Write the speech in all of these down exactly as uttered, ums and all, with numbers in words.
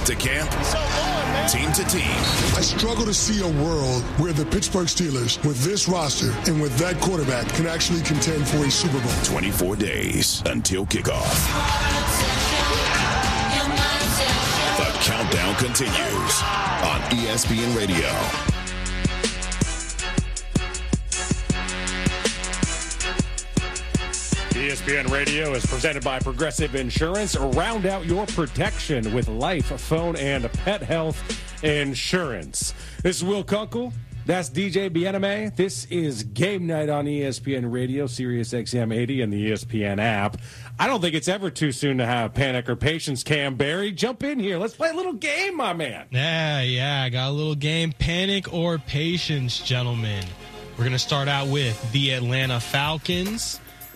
Camp to camp, team to team. I struggle to see a world where the Pittsburgh Steelers, with this roster and with that quarterback, can actually contend for a Super Bowl. twenty-four days until kickoff. The countdown continues on E S P N Radio. E S P N Radio is presented by Progressive Insurance. Round out your protection with life, phone, and pet health insurance. This is Will Kunkel. That's D J Bieneme. This is Game Night on E S P N Radio, Sirius X M eighty, and the E S P N app. I don't think it's ever too soon to have panic or patience, Cam Barry. Jump in here. Let's play a little game, my man. Yeah, yeah, I got a little game. Panic or patience, gentlemen. We're going to start out with the Atlanta Falcons.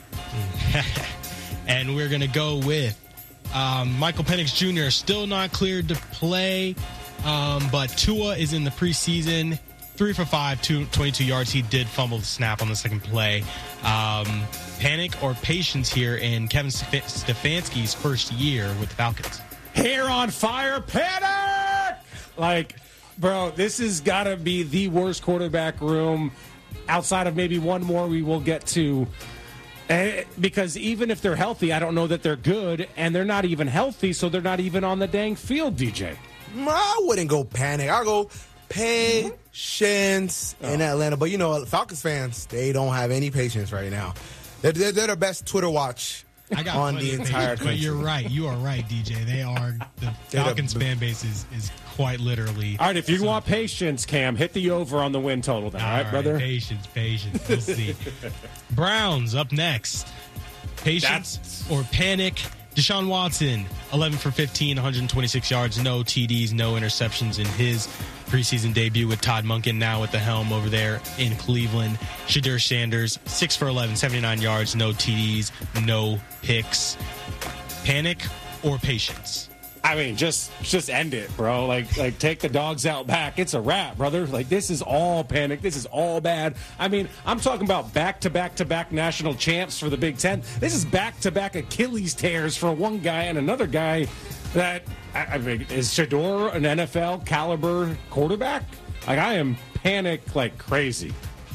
And we're going to go with um, Michael Penix Junior still not cleared to play, um, but Tua is in the preseason. Three for five, two, twenty-two yards. He did fumble the snap on the second play. Um, panic or patience here in Kevin Stefanski's first year with the Falcons. Hair on fire, panic! Like, bro, this has got to be the worst quarterback room outside of maybe one more we will get to. And because even if they're healthy, I don't know that they're good, and they're not even healthy, so they're not even on the dang field, D J. I wouldn't go panic. I'll go patience oh. in Atlanta. But, you know, Falcons fans, they don't have any patience right now. They're, they're, they're the best Twitter watch I got on the entire country. But you're right. You are right, D J. They are – the Falcons the, fan base is, is quite literally – All right, if you something. want patience, Cam, hit the over on the win total then, all, all right, right, brother? Patience, patience. We'll see. Browns up next. Patience That's... or panic. Deshaun Watson, eleven for fifteen, one hundred twenty-six yards, no T Ds, no interceptions in his preseason debut with Todd Monken now at the helm over there in Cleveland. Shadur Sanders, six for eleven, seventy-nine yards, no T Ds, no picks. Panic or patience? I mean, just just end it, bro. Like, like take the dogs out back. It's a wrap, brother. Like, this is all panic. This is all bad. I mean, I'm talking about back-to-back-to-back national champs for the Big Ten. This is back-to-back Achilles tears for one guy and another guy that, I, I mean, is Shador an N F L caliber quarterback? Like, I am panic like crazy.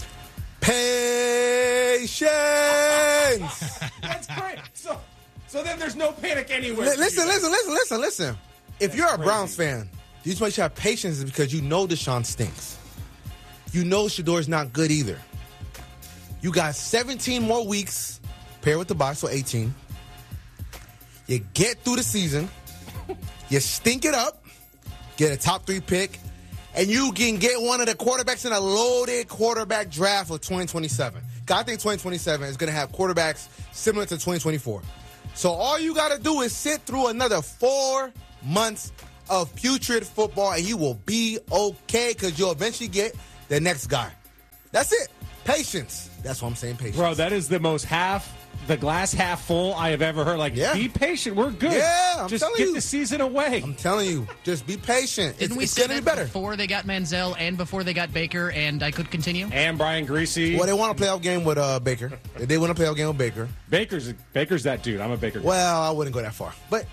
Patience! That's great. So... So then there's no panic anywhere. L- listen, listen, listen, listen, listen. If you're a Browns fan, you just make sure you have patience because you know Deshaun stinks. You know Shador's not good either. You got seventeen more weeks paired with the bye, so eighteen. You get through the season. You stink it up. Get a top three pick. And you can get one of the quarterbacks in a loaded quarterback draft of twenty twenty-seven. I think twenty twenty-seven is going to have quarterbacks similar to twenty twenty-four. So all you got to do is sit through another four months of putrid football, and you will be okay because you'll eventually get the next guy. That's it. Patience. That's what I'm saying, patience. Bro, that is the most half, the glass half full I have ever heard. Like, yeah. Be patient. We're good. Yeah, I'm just telling get you. the season away. I'm telling you. Just be patient. Didn't it's we it's say going to that be better. before they got Manziel and before they got Baker, and I could continue? And Brian Greasy. Well, they want a playoff game with uh, Baker. They want a playoff game with Baker. Baker's Baker's that dude. I'm a Baker guy. Well, I wouldn't go that far. But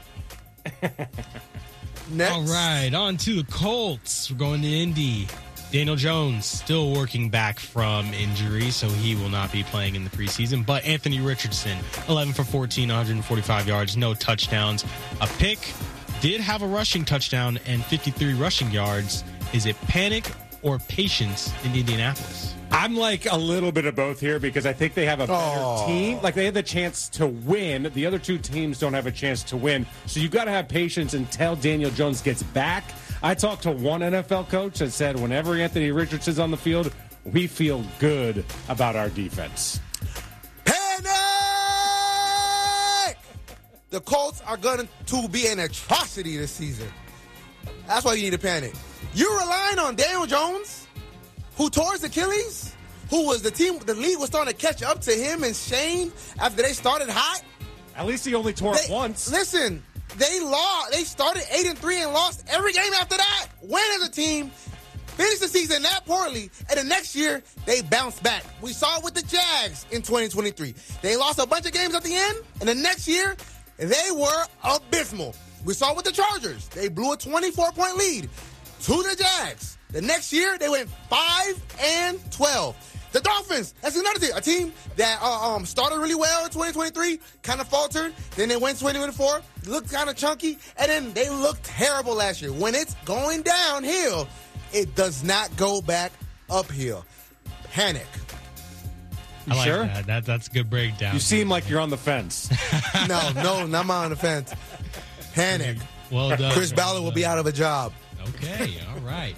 next. All right, on to the Colts. We're going to Indy. Daniel Jones still working back from injury, so he will not be playing in the preseason. But Anthony Richardson, eleven for fourteen, one hundred forty-five yards, no touchdowns. A pick, did have a rushing touchdown and fifty-three rushing yards. Is it panic or patience in Indianapolis? I'm like a little bit of both here because I think they have a better oh. team. Like, they have the chance to win. The other two teams don't have a chance to win. So you've got to have patience until Daniel Jones gets back. I talked to one N F L coach that said whenever Anthony Richardson's on the field, we feel good about our defense. Panic! The Colts are going to be an atrocity this season. That's why you need to panic. You're relying on Daniel Jones, who tore his Achilles, who was the team, the league was starting to catch up to him and Shane after they started hot. At least he only tore they, it once. Listen, they lost. They started eight and three and lost every game after that. Went as a team, finished the season that poorly, and the next year they bounced back. We saw it with the Jags in twenty twenty-three. They lost a bunch of games at the end, and the next year they were abysmal. We saw it with the Chargers. They blew a twenty-four point lead to the Jags. The next year, they went five and twelve. The Dolphins, that's another team. A team that uh, um, started really well in twenty twenty-three, kind of faltered. Then they went twenty twenty-four, looked kind of chunky, and then they looked terrible last year. When it's going downhill, it does not go back uphill. Panic. You I like sure? that. that. That's a good breakdown. You seem like you're on the fence. No, no, not on the fence. Panic. Well done. Chris well Ballard will done. be out of a job. Okay, all right.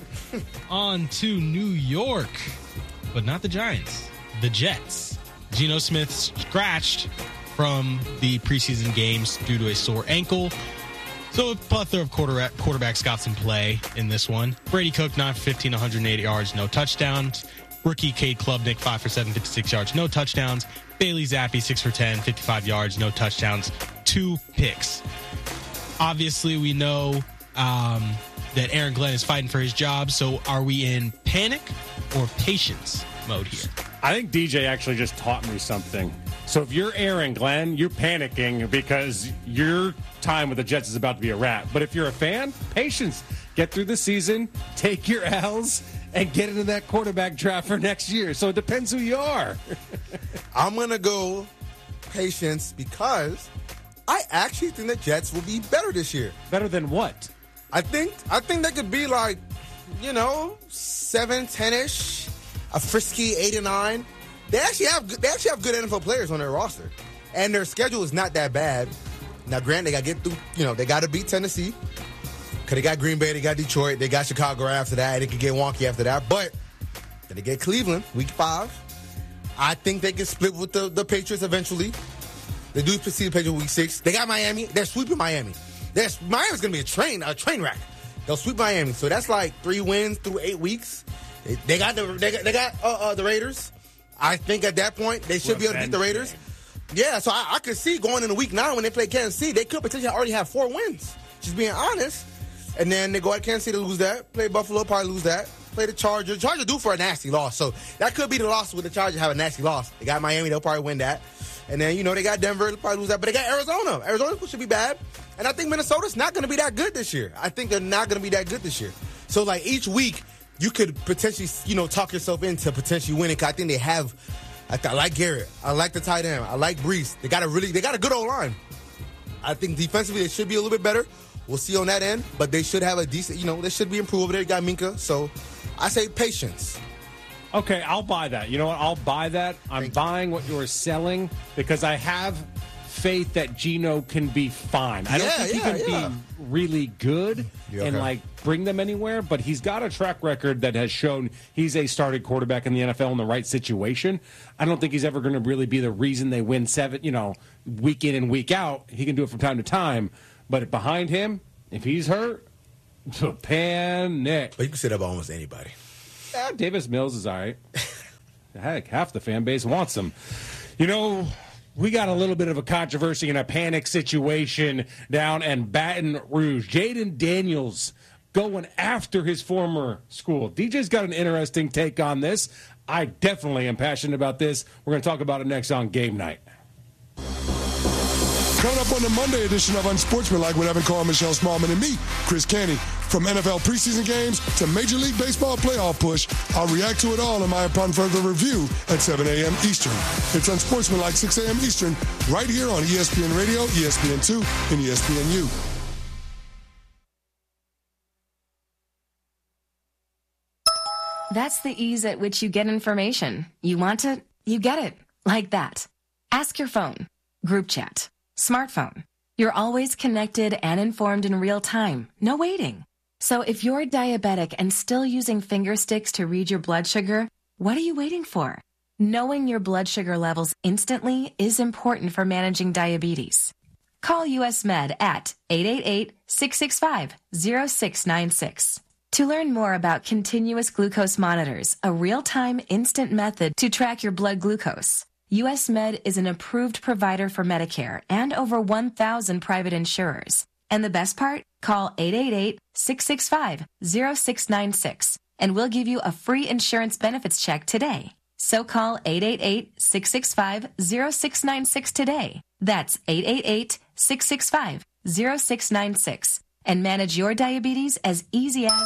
On to New York, but not the Giants. The Jets. Geno Smith scratched from the preseason games due to a sore ankle. So a plethora of quarterback, quarterbacks got some play in this one. Brady Cook, nine for fifteen, one hundred eighty yards, no touchdowns. Rookie Cade Klubnik, five for seven, fifty-six yards, no touchdowns. Bailey Zappi, six for ten, fifty-five yards, no touchdowns, two picks. Obviously, we know um, that Aaron Glenn is fighting for his job. So are we in panic or patience mode here? I think D J actually just taught me something. So if you're Aaron Glenn, you're panicking because your time with the Jets is about to be a wrap. But if you're a fan, patience. Get through the season, take your L's, and get into that quarterback draft for next year. So it depends who you are. I'm going to go patience because I actually think the Jets will be better this year. Better than what? I think I think they could be like, you know, seven, ten-ish, a frisky eight and nine. They actually have they actually have good N F L players on their roster, and their schedule is not that bad. Now, granted, they got to get through. You know, they got to beat Tennessee because they got Green Bay, they got Detroit, they got Chicago after that. They could get wonky after that, but then they get Cleveland week five. I think they can split with the, the Patriots eventually. They do see the Patriots week six. They got Miami. They're sweeping Miami. There's, Miami's going to be a train a train wreck. They'll sweep Miami. So that's like three wins through eight weeks. They, they got the they got, they got uh, uh, the Raiders. I think at that point they should be able to beat the Raiders. Yeah, so I, I could see going into week nine when they play Kansas City, they could potentially already have four wins. Just being honest. And then they go at Kansas City to lose that. Play Buffalo, probably lose that. Play the Chargers. Chargers due for a nasty loss. So that could be the loss with the Chargers have a nasty loss. They got Miami, they'll probably win that. And then, you know, they got Denver, they'll probably lose that. But they got Arizona. Arizona should be bad. And I think Minnesota's not going to be that good this year. I think they're not going to be that good this year. So, like, each week, you could potentially, you know, talk yourself into potentially winning. Because I think they have, I, I like Garrett. I like the tight end. I like Brees. They got a really, they got a good old line. I think defensively, they should be a little bit better. We'll see on that end. But they should have a decent, you know, they should be improved over there. You got Minka. So, I say patience. Okay, I'll buy that. You know what? I'll buy that. I'm Thank buying what you're selling because I have faith that Geno can be fine. I don't Yeah, think yeah, he can yeah. be really good Yeah, and okay. like bring them anywhere, but he's got a track record that has shown he's a starting quarterback in the N F L in the right situation. I don't think he's ever going to really be the reason they win seven, you know, week in and week out. He can do it from time to time, but behind him, if he's hurt, panic. But you can say that about almost anybody. Yeah, Davis Mills is all right. Heck, half the fan base wants him. You know, we got a little bit of a controversy and a panic situation down in Baton Rouge. Jaden Daniels going after his former school. D J's got an interesting take on this. I definitely am passionate about this. We're going to talk about it next on Game Night. Coming up on the Monday edition of Unsportsmanlike with Evan Carr, Michelle Smallman, and me, Chris Canty. From N F L preseason games to Major League Baseball playoff push, I'll react to it all in my Upon Further Review at seven a.m. Eastern. It's Unsportsmanlike, six a.m. Eastern, right here on E S P N Radio, E S P N two, and E S P N U. That's the ease at which you get information. You want it, you get it. Like that. Ask your phone. Group chat. Smartphone. You're always connected and informed in real time. No waiting. So if you're diabetic and still using finger sticks to read your blood sugar, what are you waiting for? Knowing your blood sugar levels instantly is important for managing diabetes. Call U S Med at eight eight eight, six six five, zero six nine six. To learn more about continuous glucose monitors, a real-time instant method to track your blood glucose, U S Med is an approved provider for Medicare and over one thousand private insurers. And the best part? Call eight eight eight, six six five, zero six nine six and we'll give you a free insurance benefits check today. So call eight eight eight, six six five, zero six nine six today. That's eight eight eight, six six five, zero six nine six and manage your diabetes as easy as...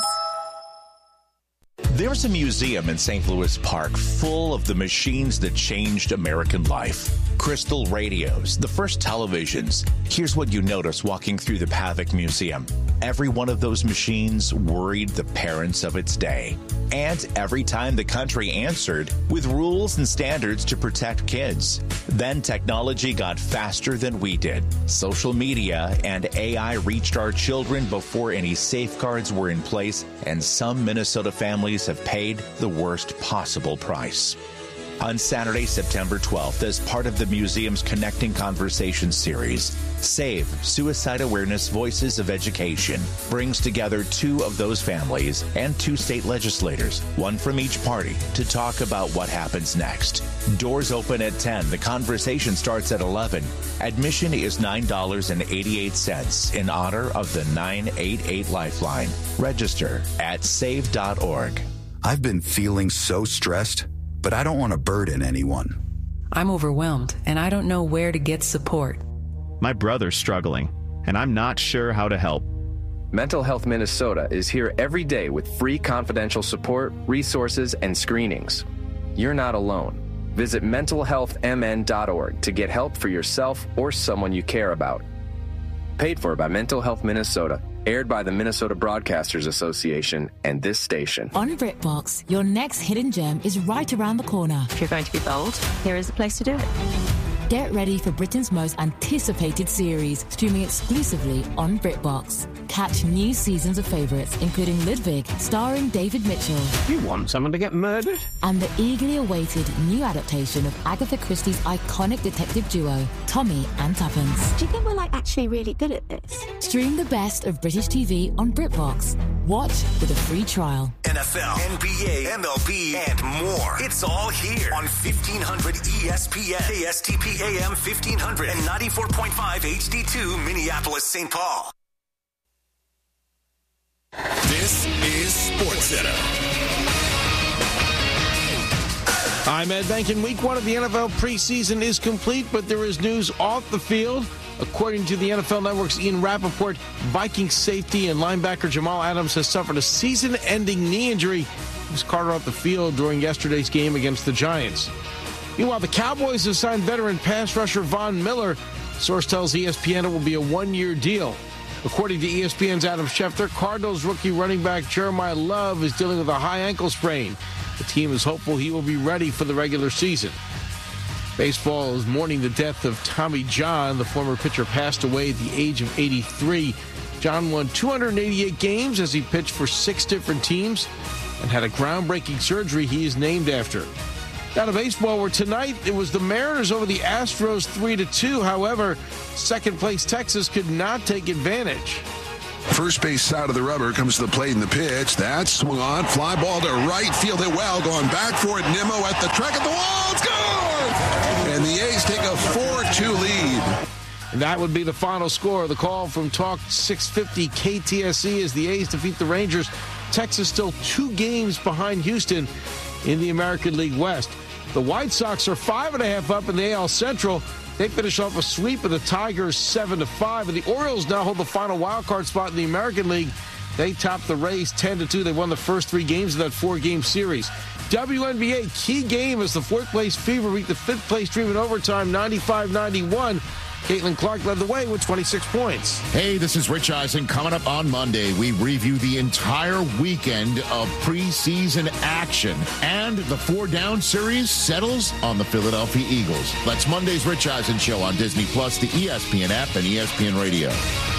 There's a museum in Saint Louis Park full of the machines that changed American life. Crystal radios, the first televisions. Here's what you notice walking through the Pavic Museum. Every one of those machines worried the parents of its day. And every time the country answered with rules and standards to protect kids. Then technology got faster than we did. Social media and A I reached our children before any safeguards were in place, and some Minnesota families have paid the worst possible price. On Saturday, September twelfth, as part of the museum's Connecting Conversations series, SAVE, Suicide Awareness Voices of Education, brings together two of those families and two state legislators, one from each party, to talk about what happens next. Doors open at ten. The conversation starts at eleven. Admission is nine dollars and eighty-eight cents in honor of the nine eight eight Lifeline. Register at save dot org. I've been feeling so stressed, but I don't want to burden anyone. I'm overwhelmed, and I don't know where to get support. My brother's struggling, and I'm not sure how to help. Mental Health Minnesota is here every day with free confidential support, resources, and screenings. You're not alone. Visit mental health m n dot org to get help for yourself or someone you care about. Paid for by Mental Health Minnesota. Aired by the Minnesota Broadcasters Association and this station. On BritBox, your next hidden gem is right around the corner. If you're going to be bold, here is the place to do it. Get ready for Britain's most anticipated series, streaming exclusively on BritBox. Catch new seasons of favourites, including Ludwig, starring David Mitchell. You want someone to get murdered? And the eagerly awaited new adaptation of Agatha Christie's iconic detective duo, Tommy and Tuppence. Do you think we're like actually really good at this? Stream the best of British T V on BritBox. Watch with a free trial. N F L, N B A, M L B, and more. It's all here on fifteen hundred E S P N, K S T P A M fifteen hundred and ninety-four point five H D two, Minneapolis, Saint Paul. This is SportsCenter. I'm Ed Bankin. Week one of the N F L preseason is complete, but there is news off the field. According to the N F L Network's Ian Rappaport, Vikings safety and linebacker Jamal Adams has suffered a season-ending knee injury. He was carted off the field during yesterday's game against the Giants. Meanwhile, the Cowboys have signed veteran pass rusher Von Miller. Source tells E S P N it will be a one-year deal. According to E S P N's Adam Schefter, Cardinals rookie running back Jeremiah Love is dealing with a high ankle sprain. The team is hopeful he will be ready for the regular season. Baseball is mourning the death of Tommy John. The former pitcher passed away at the age of eighty-three. John won two hundred eighty-eight games as he pitched for six different teams and had a groundbreaking surgery he is named after. Now to baseball, where tonight it was the Mariners over the Astros three to two. However, second-place Texas could not take advantage. First base side of the rubber comes to the plate in the pitch. That's swung on. Fly ball to right. Fielded well. Going back for it. Nimmo at the track at the wall. It's gone! And the A's take a four two lead. And that would be the final score. The call from Talk six fifty K T S E as the A's defeat the Rangers. Texas still two games behind Houston in the American League West. The White Sox are five and a half up in the A L Central. They finish off a sweep of the Tigers seven to five. And the Orioles now hold the final wild card spot in the American League. They topped the Rays ten to two. They won the first three games of that four-game series. W N B A key game as the fourth-place Fever beat the fifth-place Dream in overtime ninety-five ninety-one. Caitlin Clark led the way with twenty-six points. Hey, this is Rich Eisen. Coming up on Monday, we review the entire weekend of preseason action. And the four-down series settles on the Philadelphia Eagles. That's Monday's Rich Eisen Show on Disney Plus, the E S P N app, and E S P N Radio.